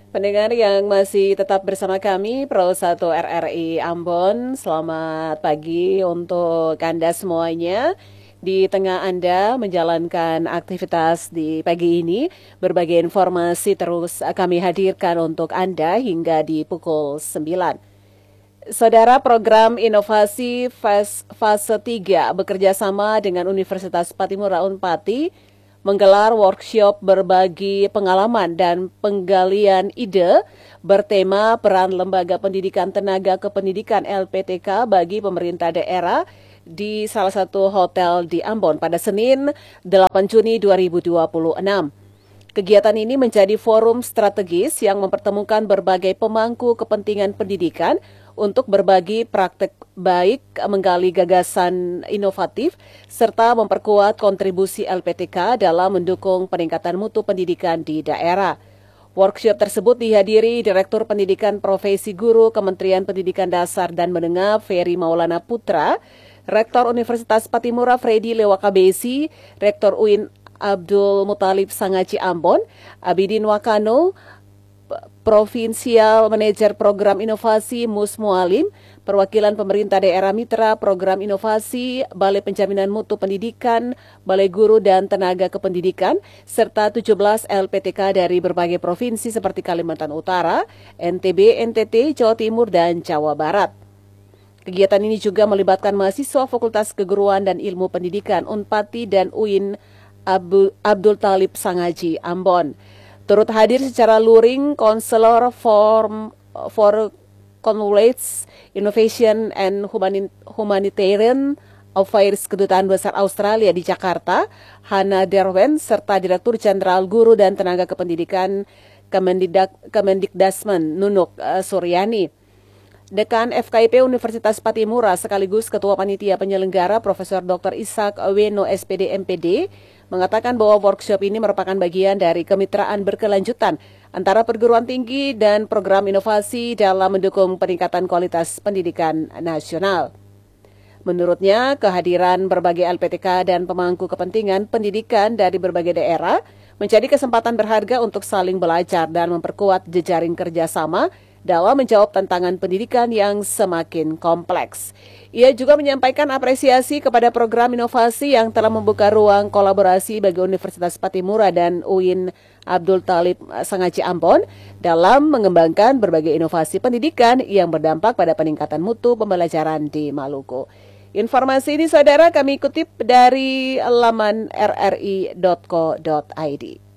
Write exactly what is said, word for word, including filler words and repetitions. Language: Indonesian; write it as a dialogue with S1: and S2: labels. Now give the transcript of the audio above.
S1: Pendengar yang masih tetap bersama kami, Pro satu R R I Ambon, selamat pagi untuk Anda semuanya. Di tengah Anda menjalankan aktivitas di pagi ini, berbagai informasi terus kami hadirkan untuk Anda hingga di pukul sembilan. Saudara, program inovasi fase, fase tiga bekerja sama dengan Universitas Patimura Unpati menggelar workshop berbagi pengalaman dan penggalian ide bertema peran Lembaga Pendidikan Tenaga Kependidikan L P T K bagi pemerintah daerah di salah satu hotel di Ambon pada Senin delapan Juni dua ribu dua puluh enam. Kegiatan ini menjadi forum strategis yang mempertemukan berbagai pemangku kepentingan pendidikan untuk berbagi praktek baik, menggali gagasan inovatif, serta memperkuat kontribusi L P T K dalam mendukung peningkatan mutu pendidikan di daerah. Workshop tersebut dihadiri Direktur Pendidikan Profesi Guru Kementerian Pendidikan Dasar dan Menengah Ferry Maulana Putra, Rektor Universitas Patimura Freddy Lewakabesi, Rektor U I N Abdul Muthalib Sangaci Ambon, Abidin Wakano, Provinsial Manajer Program Inovasi Mus Mualim, perwakilan pemerintah daerah mitra Program Inovasi, Balai Penjaminan Mutu Pendidikan, Balai Guru dan Tenaga Kependidikan, serta tujuh belas L P T K dari berbagai provinsi seperti Kalimantan Utara, N T B, N T T, Jawa Timur, dan Jawa Barat. Kegiatan ini juga melibatkan mahasiswa Fakultas Keguruan dan Ilmu Pendidikan Unpati dan U I N Abdul Talib Sangaji Ambon. Turut hadir secara luring Konselor for, for Knowledge, Innovation and Humanitarian Affairs Kedutaan Besar Australia di Jakarta, Hana Derwen, serta Direktur Jenderal Guru dan Tenaga Kependidikan Kemendikdasmen Nunuk uh, Suryani. Dekan F K I P Universitas Patimura sekaligus Ketua Panitia Penyelenggara Profesor Doktor Ishak Weno S P D M P D mengatakan bahwa workshop ini merupakan bagian dari kemitraan berkelanjutan antara perguruan tinggi dan program inovasi dalam mendukung peningkatan kualitas pendidikan nasional. Menurutnya, kehadiran berbagai L P T K dan pemangku kepentingan pendidikan dari berbagai daerah menjadi kesempatan berharga untuk saling belajar dan memperkuat jejaring kerjasama dalam menjawab tantangan pendidikan yang semakin kompleks. Ia juga menyampaikan apresiasi kepada program inovasi yang telah membuka ruang kolaborasi bagi Universitas Patimura dan U I N Abdul Talib Sangaci Ambon dalam mengembangkan berbagai inovasi pendidikan yang berdampak pada peningkatan mutu pembelajaran di Maluku. Informasi ini, saudara, kami kutip dari laman r r i dot co dot i d.